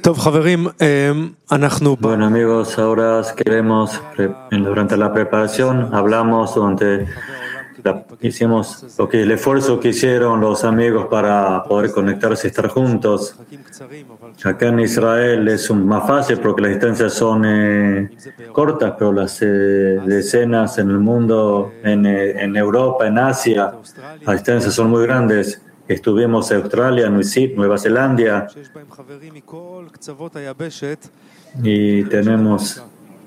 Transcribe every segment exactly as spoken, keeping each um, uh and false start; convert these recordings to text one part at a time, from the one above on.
Bueno amigos, ahora queremos, durante la preparación, hablamos durante la, hicimos lo que, el esfuerzo que hicieron los amigos para poder conectarse y estar juntos. Acá en Israel es un, más fácil porque las distancias son eh, cortas, pero las eh, decenas en el mundo, en, eh, en Europa, en Asia, las distancias son muy grandes. Estuvimos en Australia, Nueva Zelanda, y tenemos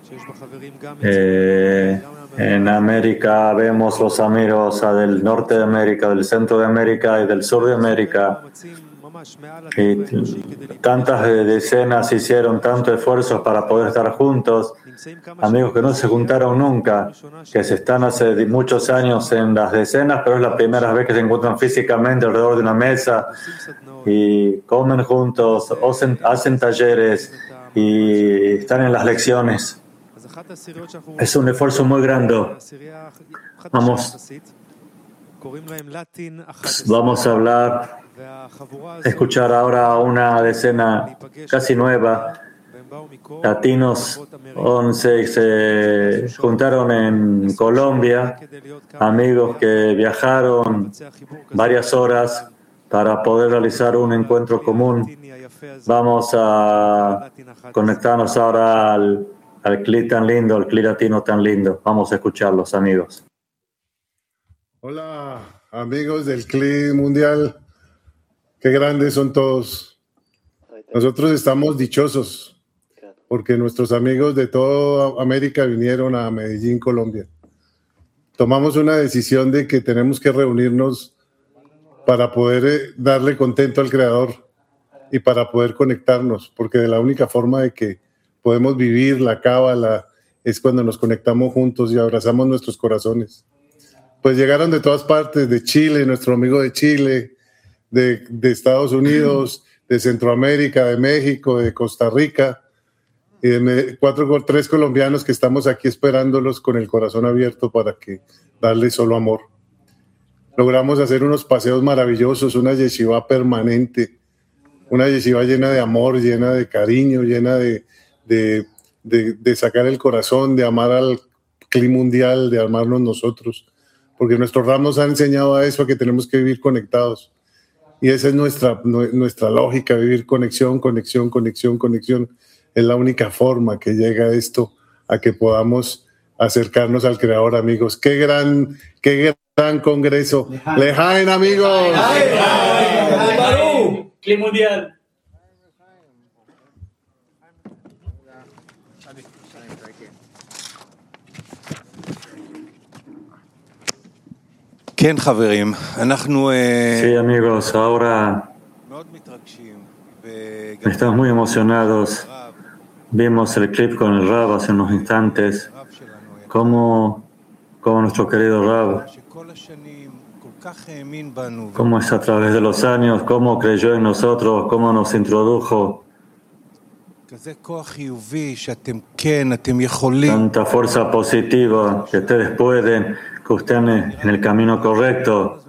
eh, en América, vemos los amigos del norte de América, del centro de América y del sur de América. Y tantas decenas hicieron tantos esfuerzos para poder estar juntos, amigos que no se juntaron nunca, que se están hace muchos años en las decenas, pero es la primera vez que se encuentran físicamente alrededor de una mesa y comen juntos, hacen, hacen talleres y están en las lecciones. Es un esfuerzo muy grande. Vamos, vamos a hablar, escuchar ahora una decena casi nueva. Latinos once se juntaron en Colombia, amigos que viajaron varias horas para poder realizar un encuentro común. Vamos a conectarnos ahora al, al C L I tan lindo, al C L I latino tan lindo. Vamos a escucharlos, amigos. Hola, amigos del C L I mundial. Qué grandes son todos. Nosotros estamos dichosos porque nuestros amigos de toda América vinieron a Medellín, Colombia. Tomamos una decisión de que tenemos que reunirnos para poder darle contento al Creador y para poder conectarnos, porque de la única forma de que podemos vivir la cábala es cuando nos conectamos juntos y abrazamos nuestros corazones. Pues llegaron de todas partes, de Chile, nuestro amigo de Chile, de, de Estados Unidos, de Centroamérica, de México, de Costa Rica, y de cuatro, tres colombianos que estamos aquí esperándolos con el corazón abierto para que darles solo amor. Logramos hacer unos paseos maravillosos, una yeshiva permanente, una yeshiva llena de amor, llena de cariño, llena de, de, de, de sacar el corazón, de amar al C L I mundial, de amarnos nosotros, porque nuestro Ram nos ha enseñado a eso, a que tenemos que vivir conectados. Y esa es nuestra, nuestra lógica, vivir conexión, conexión, conexión, conexión. Es la única forma que llega esto a que podamos acercarnos al Creador, amigos. ¡Qué gran, qué gran congreso! ¡Lejaen, amigos! ¡Barú! C L I mundial. Sí, amigos, ahora estamos muy emocionados. Vimos el clip con el Rab hace unos instantes, cómo, cómo nuestro querido Rab, cómo es a través de los años, cómo creyó en nosotros, cómo nos introdujo. Tanta fuerza positiva que ustedes pueden, que ustedes en el camino correcto.